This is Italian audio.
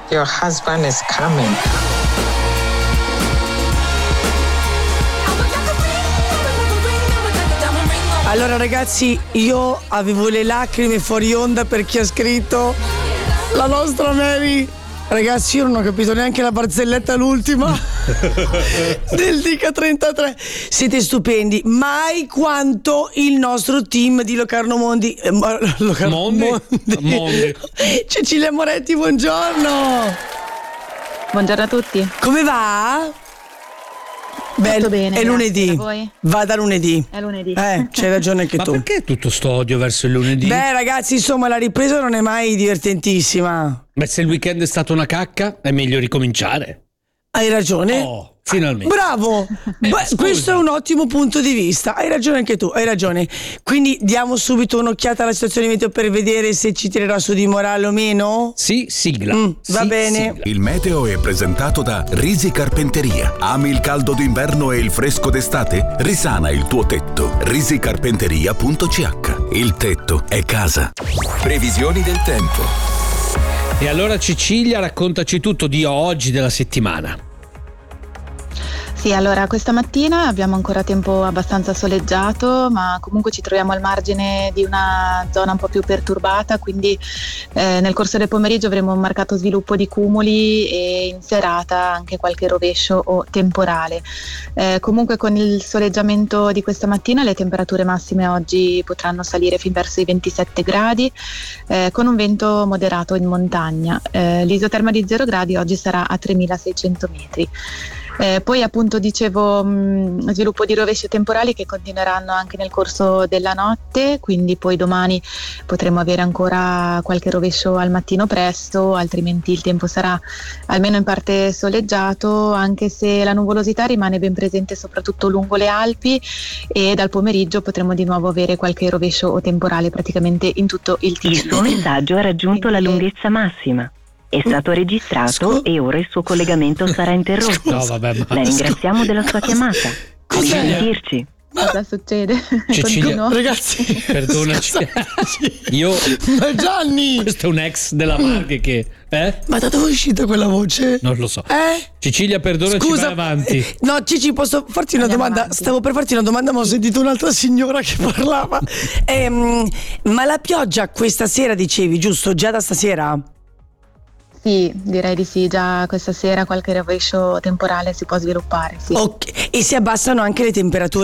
Your husband is coming. Allora ragazzi, io avevo le lacrime fuori onda per chi ha scritto la nostra Mary. Ragazzi, io non ho capito neanche la barzelletta l'ultima del Dica 33. Siete stupendi, mai quanto il nostro team di Locarno Mondi. Mondi. Cecilia Moretti, buongiorno. Buongiorno a tutti. Come va? Tutto bene. È lunedì. Voi? Va da lunedì. È lunedì. C'hai ragione anche tu. Ma perché tutto sto odio verso il lunedì? Beh, ragazzi, insomma, la ripresa non è mai divertentissima. Beh, se il weekend è stato una cacca, è meglio ricominciare. Hai ragione. Oh, finalmente. Bravo. Questo è un ottimo punto di vista. Hai ragione anche tu, hai ragione. Quindi diamo subito un'occhiata alla situazione meteo per vedere se ci tirerà su di morale o meno? Sì, sigla. Va bene. Sigla. Il meteo è presentato da Risi Carpenteria. Ami il caldo d'inverno e il fresco d'estate? Risana il tuo tetto. risicarpenteria.ch. Il tetto è casa. Previsioni del tempo. E allora Cecilia, raccontaci tutto di oggi, della settimana. Sì, allora questa mattina abbiamo ancora tempo abbastanza soleggiato, ma comunque ci troviamo al margine di una zona un po' più perturbata, quindi nel corso del pomeriggio avremo un marcato sviluppo di cumuli e in serata anche qualche rovescio o temporale. Comunque con il soleggiamento di questa mattina le temperature massime oggi potranno salire fin verso i 27 gradi con un vento moderato in montagna. L'isoterma di 0 gradi oggi sarà a 3600 metri. Poi appunto dicevo sviluppo di rovesci temporali che continueranno anche nel corso della notte, quindi poi domani potremo avere ancora qualche rovescio al mattino presto, altrimenti il tempo sarà almeno in parte soleggiato, anche se la nuvolosità rimane ben presente soprattutto lungo le Alpi e dal pomeriggio potremo di nuovo avere qualche rovescio o temporale praticamente in tutto il Ticino. Il suo messaggio ha raggiunto la lunghezza massima. È stato registrato e ora il suo collegamento sarà interrotto. No, vabbè, ma... La ringraziamo della sua chiamata. Arrivederci. Cosa succede? Cecilia, ragazzi, perdonaci. Io. Ma Gianni! Questo è un ex della Marche che. Ma da dove è uscita quella voce? Non lo so. Cecilia, perdonaci, scusa, vai avanti. No, Cici, posso farti una domanda? Avanti. Stavo per farti una domanda, ma ho sentito un'altra signora che parlava. Ma la pioggia questa sera, dicevi, giusto? Già da stasera? Sì, direi di sì, già questa sera qualche rovescio temporale si può sviluppare, sì. Ok. E si abbassano anche le temperature